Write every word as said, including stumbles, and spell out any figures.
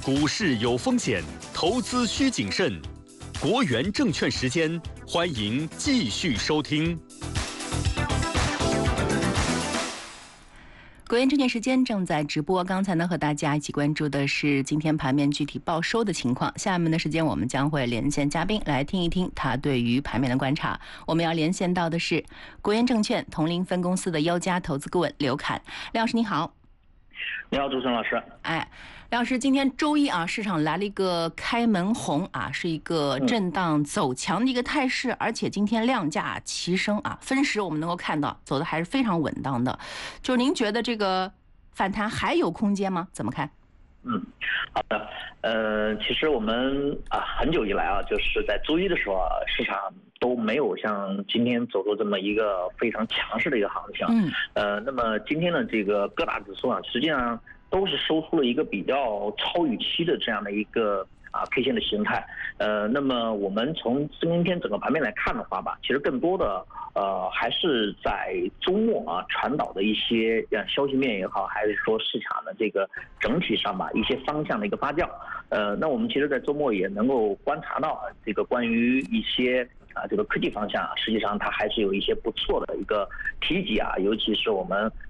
股市有风险，投资需谨慎。国元证券时间，欢迎继续收听。 国元证券时间正在直播，刚才呢和大家一起关注的是今天盘面具体报收的情况。下面的时间我们将会连线嘉宾来听一听他对于盘面的观察。我们要连线到的是国元证券同林分公司的优佳投资顾问刘侃。刘老师你好。 你好，主持人老师。 哎，刘老师，今天周一啊，市场来了一个开门红啊，是一个震荡走强的一个态势，嗯、而且今天量价齐升啊，分时我们能够看到走的还是非常稳当的。就您觉得这个反弹还有空间吗？怎么看？ 嗯，好的，呃，其实我们啊很久以来啊，就是在周一的时候啊，市场都没有像今天走出这么一个非常强势的一个行情。 嗯， 呃，那么今天的这个各大指数啊，实际上都是收出了一个比较超预期的这样的一个啊 K 线的形态。呃，那么我们从今天整个盘面来看的话吧，其实更多的呃还是在周末啊传导的一些呃消息面也好，还是说市场的这个整体上吧一些方向的一个发酵。呃，那我们其实在周末也能够观察到啊，这个关于一些啊这个科技方向啊，实际上它还是有一些不错的一个提及啊，尤其是我们